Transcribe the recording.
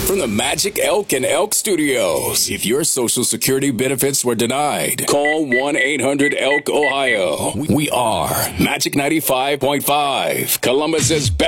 From the Magic Elk and Elk Studios. If your Social Security benefits were denied, call 1-800-ELK-OHIO. We are Magic 95.5, Columbus's best.